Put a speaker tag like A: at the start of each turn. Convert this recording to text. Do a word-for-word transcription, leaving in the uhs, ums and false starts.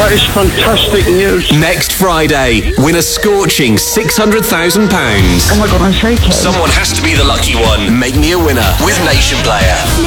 A: That is fantastic news.
B: Next Friday, win a scorching six hundred thousand pounds.
C: Oh my God, I'm shaking.
B: Someone has to be the lucky one. Make me a winner with Nation Player.